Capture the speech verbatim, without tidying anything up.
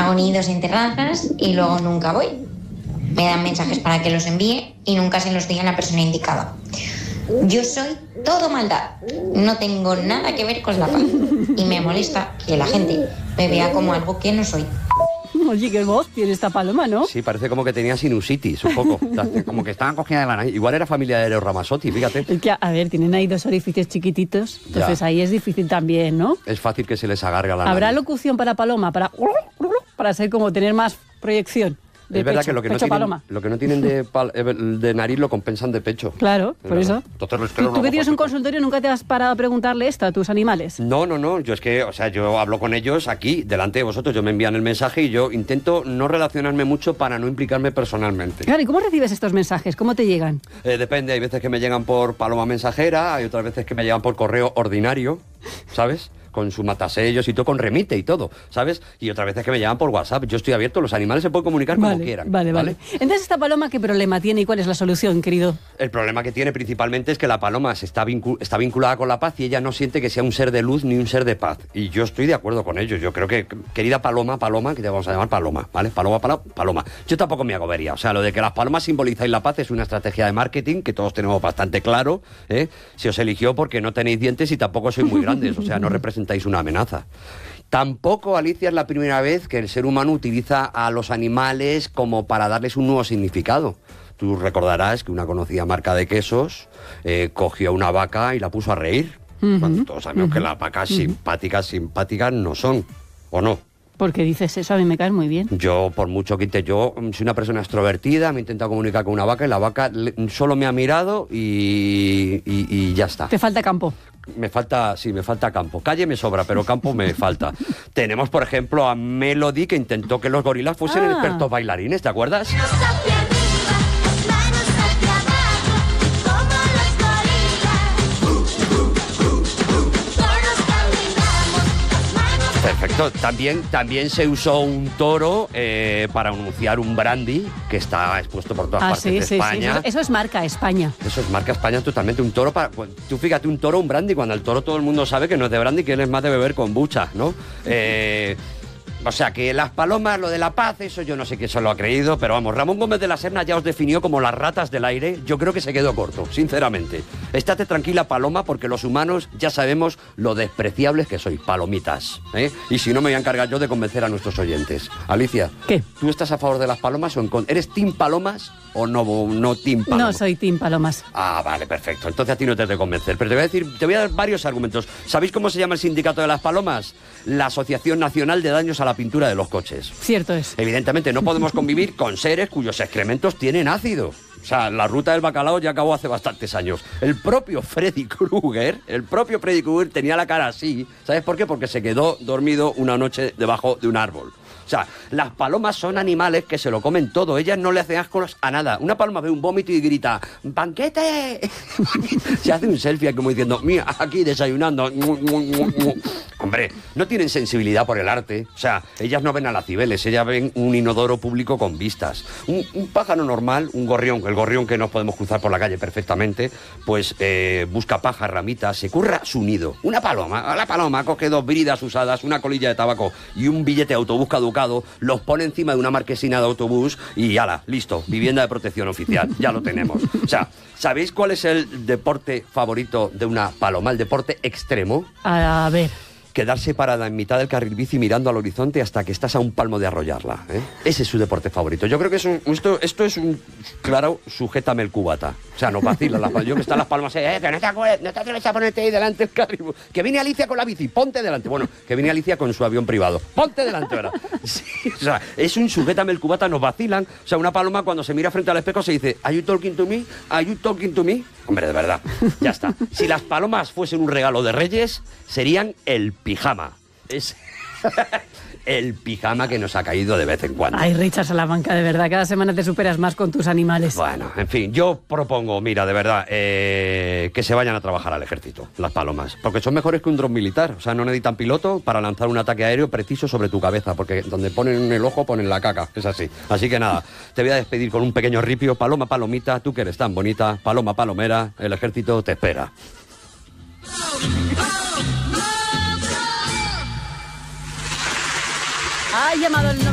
Hago nidos en terrazas y luego nunca voy. Me dan mensajes para que los envíe y nunca se los diga a la persona indicada. Yo soy todo maldad, no tengo nada que ver con la paz y me molesta que la gente me vea como algo que no soy. Oye, qué voz tiene esta paloma, ¿no? Sí, parece como que tenía sinusitis, un poco. Como que estaban cogida de la nariz. Igual era familia de los Ramazzotti, fíjate. Es que, a ver, tienen ahí dos orificios chiquititos, entonces ya. Ahí es difícil también, ¿no? Es fácil que se les agarga la ¿Habrá nariz. locución para paloma? Para, para ser como tener más proyección. De es verdad pecho, que lo que, no pecho tienen, paloma. lo que no tienen de, pal, de nariz lo compensan de pecho. Claro, es por verdad. eso. Entonces, ¿Tú, tú que tienes un consultorio, nunca te has parado a preguntarle esto a tus animales? No, no, no. Yo es que, o sea, yo hablo con ellos aquí, delante de vosotros. Yo me envían el mensaje y yo intento no relacionarme mucho para no implicarme personalmente. Claro, ¿y cómo recibes estos mensajes? ¿Cómo te llegan? Eh, depende. Hay veces que me llegan por paloma mensajera, hay otras veces que me llegan por correo ordinario, ¿sabes? Con su matasellos y todo, con remite y todo, ¿sabes? Y otras veces que me llaman por WhatsApp. Yo estoy abierto, los animales se pueden comunicar vale, como quieran. Vale, vale, vale. Entonces, ¿esta paloma qué problema tiene y cuál es la solución, querido? El problema que tiene principalmente es que la paloma se está, vincu está vinculada con la paz y ella no siente que sea un ser de luz ni un ser de paz. Y yo estoy de acuerdo con ellos. Yo creo que, querida paloma, paloma, que te vamos a llamar paloma, ¿vale? Paloma, paloma, paloma. Yo tampoco me agobería. O sea, lo de que las palomas simbolizáis la paz es una estrategia de marketing que todos tenemos bastante claro, ¿eh? Se os eligió porque no tenéis dientes y tampoco sois muy grandes. O sea, no representáis una amenaza. Tampoco, Alicia, es la primera vez que el ser humano utiliza a los animales como para darles un nuevo significado. Tú recordarás que una conocida marca de quesos eh, cogió a una vaca y la puso a reír. Uh-huh, cuando todos sabemos uh-huh, que las vacas uh-huh. simpáticas, simpáticas no son, ¿o no? ¿Por qué dices eso? A mí me caes muy bien. Yo, por mucho que intente, yo soy una persona extrovertida, me he intentado comunicar con una vaca y la vaca solo me ha mirado y, y, y ya está. ¿Te falta campo? Me falta, sí, me falta campo. Calle me sobra, pero campo me falta. Tenemos, por ejemplo, a Melody, que intentó que los gorilas fuesen ah. expertos bailarines, ¿te acuerdas? Perfecto. También, también se usó un toro eh, para anunciar un brandy que está expuesto por todas ah, partes sí, de sí, España. Sí. Eso, eso es marca España. Eso es marca España totalmente. Un toro para... Tú fíjate, un toro, un brandy, cuando el toro todo el mundo sabe que no es de brandy, que él es más de beber kombucha, ¿no? Eh... O sea, que las palomas, lo de la paz, eso yo no sé quién se lo ha creído, pero vamos, Ramón Gómez de la Serna ya os definió como las ratas del aire. Yo creo que se quedó corto, sinceramente. Estate tranquila, paloma, porque los humanos ya sabemos lo despreciables que sois, palomitas, ¿eh? Y si no, me voy a encargar yo de convencer a nuestros oyentes. Alicia, ¿qué? ¿Tú estás a favor de las palomas o en contra? ¿Eres team palomas o no, no team palomas? No soy team palomas. Ah, vale, perfecto. Entonces a ti no te he de convencer, pero te voy a decir, te voy a dar varios argumentos. ¿Sabéis cómo se llama el sindicato de las palomas? La Asociación Nacional de Daños a la Pintura de los Coches. Cierto es. Evidentemente no podemos convivir con seres cuyos excrementos tienen ácido. O sea, la ruta del bacalao ya acabó hace bastantes años. El propio Freddy Krueger, el propio Freddy Krueger tenía la cara así. ¿Sabes por qué? Porque se quedó dormido una noche debajo de un árbol. O sea, las palomas son animales que se lo comen todo. Ellas no le hacen asco a nada. Una paloma ve un vómito y grita ¡banquete! Se hace un selfie como diciendo ¡mira, aquí desayunando! Hombre, no tienen sensibilidad por el arte. O sea, ellas no ven a las cibeles, ellas ven un inodoro público con vistas. Un, un pájaro normal, un gorrión, el gorrión que nos podemos cruzar por la calle perfectamente, pues eh, busca pajas, ramitas, se curra su nido. Una paloma, la paloma coge dos bridas usadas, una colilla de tabaco y un billete de autobús caducado, los pone encima de una marquesina de autobús y ala, listo, vivienda de protección oficial, ya lo tenemos. O sea, ¿sabéis cuál es el deporte favorito de una paloma? El deporte extremo. A ver... Quedarse parada en mitad del carril bici mirando al horizonte hasta que estás a un palmo de arrollarla, ¿eh? Ese es su deporte favorito. Yo creo que es un, esto, esto es un claro sujétame el cubata. O sea, no vacila las palmas. Yo que están las palmas, eh, que no te, acuerdas, no te atreves a ponerte ahí delante del carril. Que viene Alicia con la bici, ponte delante. Bueno, que viene Alicia con su avión privado. Ponte delante, ¿verdad? Sí, o sea, es un sujétame el cubata, nos vacilan. O sea, una paloma cuando se mira frente al espejo se dice, ¿Are you talking to me? ¿Are you talking to me? Hombre, de verdad, ya está. Si las palomas fuesen un regalo de Reyes, serían el pijama. Es el pijama que nos ha caído de vez en cuando. Ay, Richard Salamanca, de verdad, cada semana te superas más con tus animales. Bueno, en fin, yo propongo, mira, de verdad, eh, que se vayan a trabajar al ejército, las palomas, porque son mejores que un dron militar. O sea, no necesitan piloto para lanzar un ataque aéreo preciso sobre tu cabeza, porque donde ponen el ojo ponen la caca, es así. Así que nada, te voy a despedir con un pequeño ripio. Paloma, palomita, tú que eres tan bonita, paloma, palomera, el ejército te espera. Ha llamado el